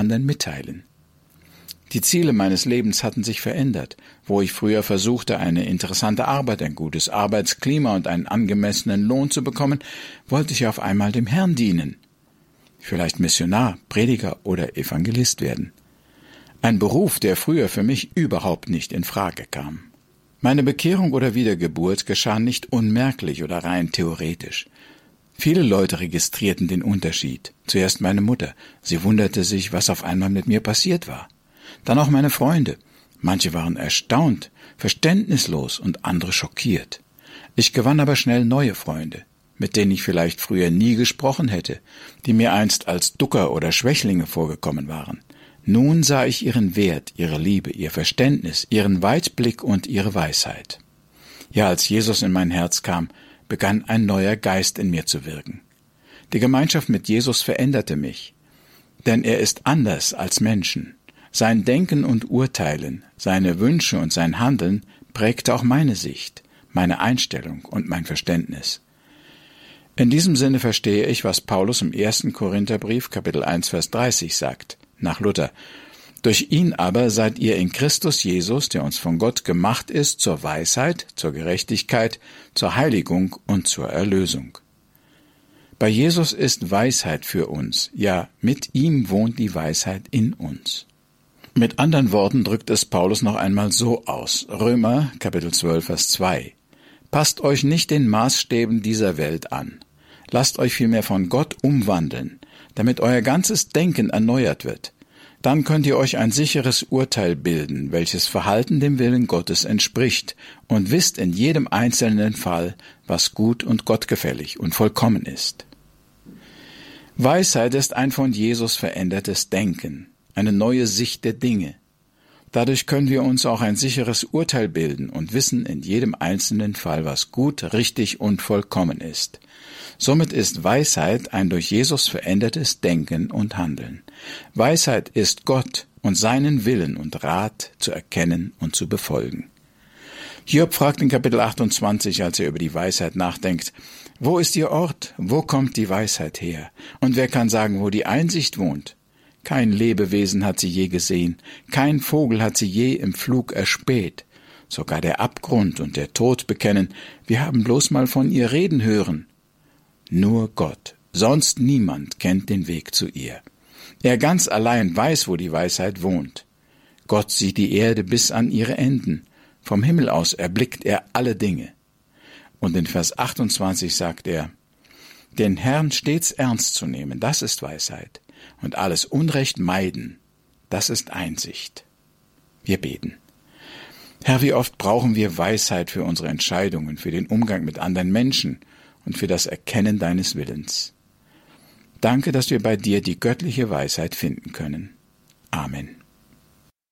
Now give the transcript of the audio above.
anderen mitteilen. Die Ziele meines Lebens hatten sich verändert. Wo ich früher versuchte, eine interessante Arbeit, ein gutes Arbeitsklima und einen angemessenen Lohn zu bekommen, wollte ich auf einmal dem Herrn dienen. Vielleicht Missionar, Prediger oder Evangelist werden. Ein Beruf, der früher für mich überhaupt nicht in Frage kam. Meine Bekehrung oder Wiedergeburt geschah nicht unmerklich oder rein theoretisch. Viele Leute registrierten den Unterschied. Zuerst meine Mutter. Sie wunderte sich, was auf einmal mit mir passiert war. Dann auch meine Freunde. Manche waren erstaunt, verständnislos und andere schockiert. Ich gewann aber schnell neue Freunde, mit denen ich vielleicht früher nie gesprochen hätte, die mir einst als Ducker oder Schwächlinge vorgekommen waren. Nun sah ich ihren Wert, ihre Liebe, ihr Verständnis, ihren Weitblick und ihre Weisheit. Ja, als Jesus in mein Herz kam, begann ein neuer Geist in mir zu wirken. Die Gemeinschaft mit Jesus veränderte mich, denn er ist anders als Menschen. Sein Denken und Urteilen, seine Wünsche und sein Handeln prägte auch meine Sicht, meine Einstellung und mein Verständnis. In diesem Sinne verstehe ich, was Paulus im 1. Korintherbrief, Kapitel 1, Vers 30 sagt, nach Luther. Durch ihn aber seid ihr in Christus Jesus, der uns von Gott gemacht ist, zur Weisheit, zur Gerechtigkeit, zur Heiligung und zur Erlösung. Bei Jesus ist Weisheit für uns, ja, mit ihm wohnt die Weisheit in uns. Mit anderen Worten drückt es Paulus noch einmal so aus. Römer, Kapitel 12, Vers 2. Passt euch nicht den Maßstäben dieser Welt an. Lasst euch vielmehr von Gott umwandeln, damit euer ganzes Denken erneuert wird. Dann könnt ihr euch ein sicheres Urteil bilden, welches Verhalten dem Willen Gottes entspricht, und wisst in jedem einzelnen Fall, was gut und gottgefällig und vollkommen ist. Weisheit ist ein von Jesus verändertes Denken, eine neue Sicht der Dinge. Dadurch können wir uns auch ein sicheres Urteil bilden und wissen in jedem einzelnen Fall, was gut, richtig und vollkommen ist. Somit ist Weisheit ein durch Jesus verändertes Denken und Handeln. Weisheit ist Gott und seinen Willen und Rat zu erkennen und zu befolgen. Hiob fragt in Kapitel 28, als er über die Weisheit nachdenkt, wo ist ihr Ort? Wo kommt die Weisheit her? Und wer kann sagen, wo die Einsicht wohnt? Kein Lebewesen hat sie je gesehen, kein Vogel hat sie je im Flug erspäht. Sogar der Abgrund und der Tod bekennen, wir haben bloß mal von ihr reden hören. Nur Gott, sonst niemand kennt den Weg zu ihr. Er ganz allein weiß, wo die Weisheit wohnt. Gott sieht die Erde bis an ihre Enden. Vom Himmel aus erblickt er alle Dinge. Und in Vers 28 sagt er, den Herrn stets ernst zu nehmen, das ist Weisheit. Und alles Unrecht meiden, das ist Einsicht. Wir beten. Herr, wie oft brauchen wir Weisheit für unsere Entscheidungen, für den Umgang mit anderen Menschen und für das Erkennen deines Willens. Danke, dass wir bei dir die göttliche Weisheit finden können. Amen.